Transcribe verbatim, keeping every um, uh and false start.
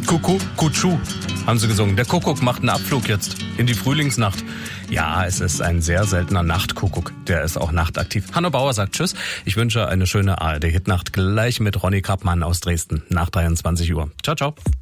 Kuckuck, Kutschu, haben sie gesungen. Der Kuckuck macht einen Abflug jetzt in die Frühlingsnacht. Ja, es ist ein sehr seltener Nachtkuckuck. Der ist auch nachtaktiv. Hanno Bauer sagt Tschüss. Ich wünsche eine schöne A R D-Hitnacht gleich mit Ronny Kappmann aus Dresden nach dreiundzwanzig Uhr. Ciao, ciao.